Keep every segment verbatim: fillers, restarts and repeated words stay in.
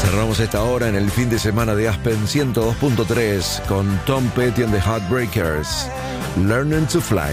Cerramos esta hora en el fin de semana de Aspen ciento dos punto tres con Tom Petty and the Heartbreakers, Learning to Fly.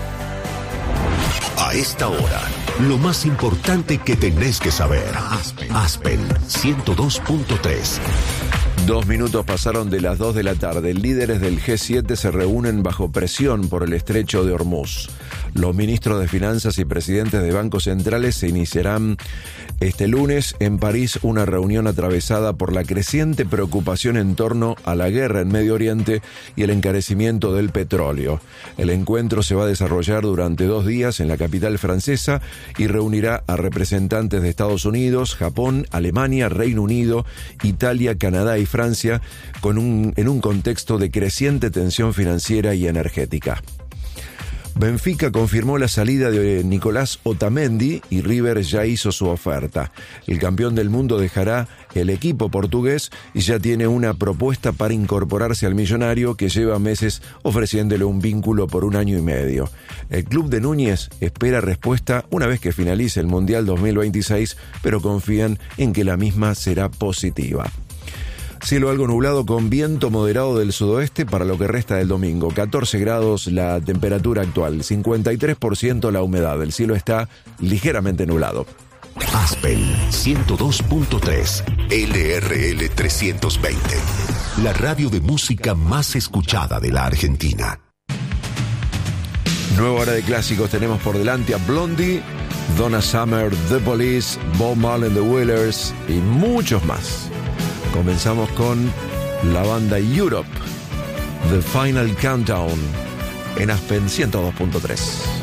A esta hora, lo más importante que tenés que saber. Aspen, Aspen ciento dos punto tres. Dos minutos pasaron de las dos de la tarde. Líderes del G siete se reúnen bajo presión por el estrecho de Hormuz. Los ministros de Finanzas y presidentes de bancos centrales se iniciarán este lunes en París una reunión atravesada por la creciente preocupación en torno a la guerra en Medio Oriente y el encarecimiento del petróleo. El encuentro se va a desarrollar durante dos días en la capital francesa y reunirá a representantes de Estados Unidos, Japón, Alemania, Reino Unido, Italia, Canadá y Francia con un, en un contexto de creciente tensión financiera y energética. Benfica confirmó la salida de Nicolás Otamendi y River ya hizo su oferta. El campeón del mundo dejará el equipo portugués y ya tiene una propuesta para incorporarse al millonario que lleva meses ofreciéndole un vínculo por un año y medio. El club de Núñez espera respuesta una vez que finalice el Mundial dos mil veintiséis, pero confían en que la misma será positiva. Cielo algo nublado con viento moderado del sudoeste para lo que resta del domingo. catorce grados la temperatura actual, cincuenta y tres por ciento la humedad. El cielo está ligeramente nublado. Aspen ciento dos punto tres, L R L trescientos veinte. La radio de música más escuchada de la Argentina. Nueva hora de clásicos. Tenemos por delante a Blondie, Donna Summer, The Police, Bob Marley and the Wailers y muchos más. Comenzamos con la banda Europe, The Final Countdown, en Aspen ciento dos punto tres.